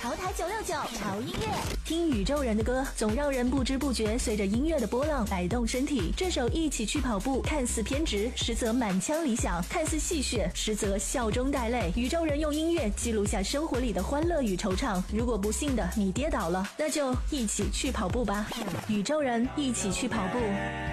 潮台969潮音乐，听宇宙人的歌，总让人不知不觉随着音乐的波浪摆动身体。这首一起去跑步看似偏执，实则满腔理想；看似戏谑，实则笑中带泪。宇宙人用音乐记录下生活里的欢乐与惆怅。如果不幸的你跌倒了，那就一起去跑步吧。宇宙人一起去跑步。